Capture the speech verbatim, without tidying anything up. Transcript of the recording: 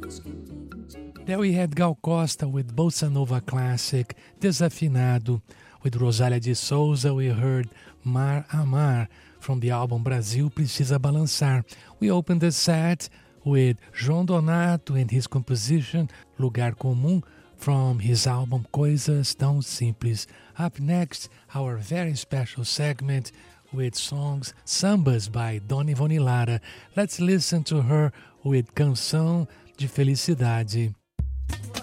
There we had Gal Costa with Bossa Nova classic Desafinado. With Rosália de Souza we heard Mar a Mar from the album Brasil Precisa Balançar. We opened the set with João Donato and his composition Lugar Comum from his album Coisas Tão Simples. Up next, our very special segment with songs Sambas by Dona Ivone Lara. Let's listen to her with Canção de Felicidade.